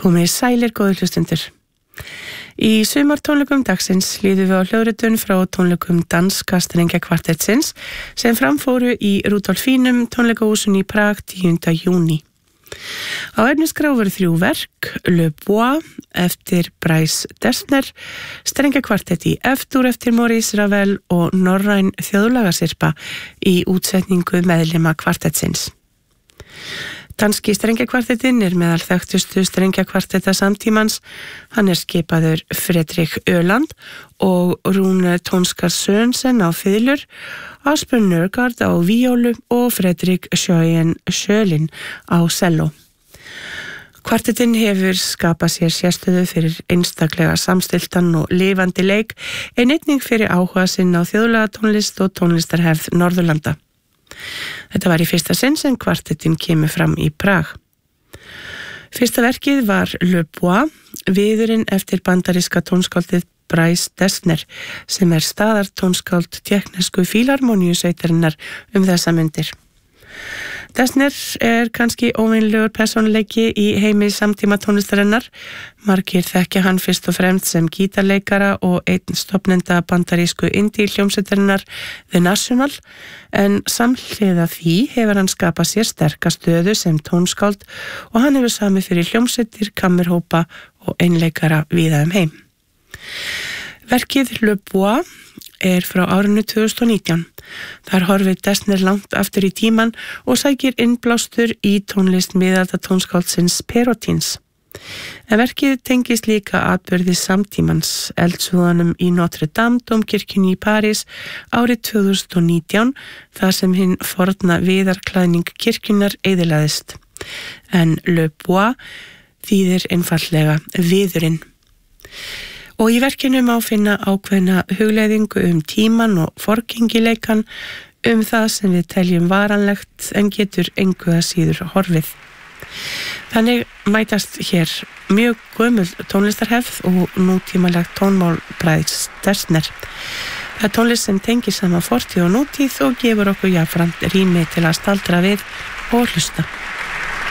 Komið sælir góðir hlustundur. Í sumartónleikum dagsins líðum við á hljóðritun frá tónleikum danska strengjakvartettsins sem framfóru í Rudolfínum tónleikahúsun í Prag 10. júní. Á efnisskrá voru 3 verk, Le Bois eftir Bryce Dessner, strengjakvartett í F-dúr eftir Maurice Ravel og norræn þjóðlagasyrpa í útsetningu meðlima kvartettsins. Danski strengjakvartettinn meðal þekktustu strengjakvartetta samtímans. Hann skipaður Fredrik Öland og Rune Tonskar Sørensen á fiðlur, Asbjørn Nørgaard á víólu og Fredrik Sjøen Sjølin á selló. Kvartettinn hefur skapað sér sérstöðu fyrir einstaklega samstiltan og lifandi leik, en einnig fyrir áhuga sinn á þjóðlega tónlist og tónlistarhefð Norðurlanda. Þetta var í fyrsta sinn sem kvartettinn kemur fram í Prag. Fyrsta verkið var Le Bois, viðurinn eftir bandaríska tónskáldið Bryce Dessner, sem staðartónskáld tékknesku fílharmoníusveitarinnar þessa mundir. Dessner kannski óvenjulegur persónuleiki í heimi samtíma tónlistarinnar. Margir þekkja hann fyrst og fremst sem gítarleikara og einn stofnenda bandarísku indie hljómsveitarinnar The National, en samhliða því hefur hann skapað sér sterka stöðu sem tónskáld og hann hefur samið fyrir hljómsveitir, kammerhópa og einleikara víða heim. Verkið Le Bois frá árinu 2019. Þar horfir Dessner langt aftur í tíman og sækir innblástur í tónlist miðalda tónskáldsins Perotins. En verkið tengist líka atburði samtímans, eldsvoðanum í Notre Dame dómkirkjunni í París árið 2019, þar sem hinn forna viðarklæðning kirkjunnar eyðilagðist. En Le Bois þýðir einfaldlega viðurinn. Og í verkinu má finna ákveðna hugleiðingu tíman og forgengileikan, það sem við teljum varanlegt en getur engu að síður horfið. Þannig mætast hér mjög gömul tónlistarhefð og nútímalegt tónmál Bryce Dessner. Það er tónlist sem tengir saman fortíð og nútíð og gefur okkur jafnframt rými til að staldra við og hlusta.